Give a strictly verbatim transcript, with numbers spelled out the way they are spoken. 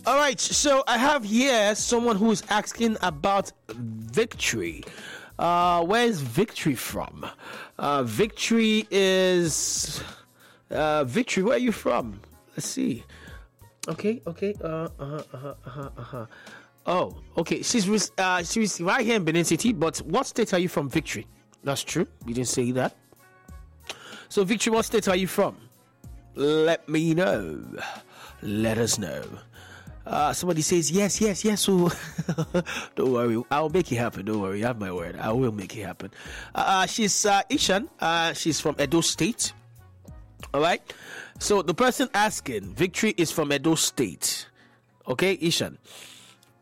All right, so I have here someone who is asking about Victory. Uh, where is Victory from? Uh, Victory is uh, Victory. Where are you from? Let's see. Okay, okay. Uh, uh, uh, uh, uh. Oh, okay. She's uh, she's right here in Benin City. But what state are you from, Victory? That's true. You didn't say that. So, Victory, what state are you from? Let me know. Let us know. Uh, somebody says yes, yes, yes. So don't worry, I'll make it happen. Don't worry, I have my word. I will make it happen. Uh, she's uh, Ishan. Uh, she's from Edo State. All right. So the person asking, Victory is from Edo State. Okay, Ishan.